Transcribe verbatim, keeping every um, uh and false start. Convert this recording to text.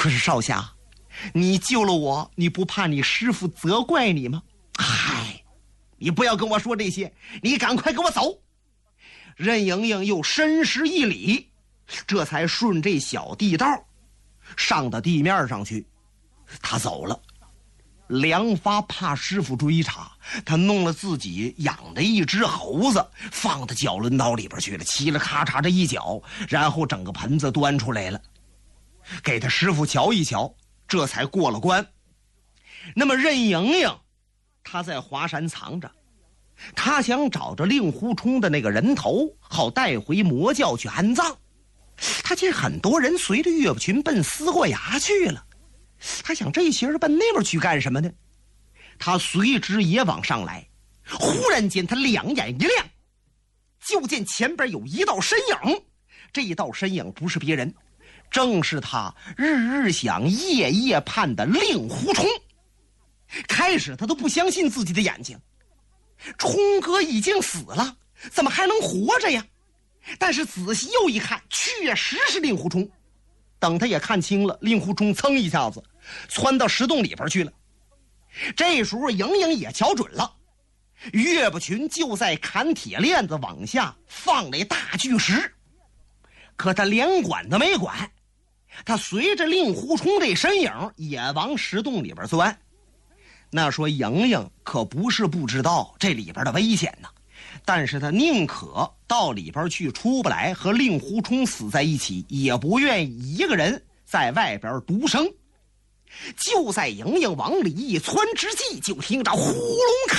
可是少侠，你救了我，你不怕你师父责怪你吗？嗨，你不要跟我说这些，你赶快给我走。任盈盈又深施一礼，这才顺这小地道上到地面上去。他走了。梁发怕师傅追查，他弄了自己养的一只猴子放到绞轮刀里边去了，嘁了咔嚓这一搅，然后整个盆子端出来了，给他师傅瞧一瞧，这才过了关。那么任盈盈他在华山藏着，他想找着令狐冲的那个人头，好带回魔教去安葬。他见很多人随着岳不群奔思过崖去了，他想这些人奔那边去干什么呢？他随之也往上来，忽然间他两眼一亮，就见前边有一道身影。这一道身影不是别人，正是他日日想夜夜盼的令狐冲。开始他都不相信自己的眼睛，冲哥已经死了，怎么还能活着呀？但是仔细又一看，确实是令狐冲。等他也看清了，令狐冲噌一下子窜到石洞里边去了。这时候盈盈也瞧准了，岳不群就在砍铁链子往下放那大巨石，可他连管都没管，他随着令狐冲这身影也往石洞里边钻。那说盈盈可不是不知道这里边的危险呢，但是他宁可到里边去出不来，和令狐冲死在一起，也不愿意一个人在外边独生。就在盈盈往里一窜之际，就听着呼隆咔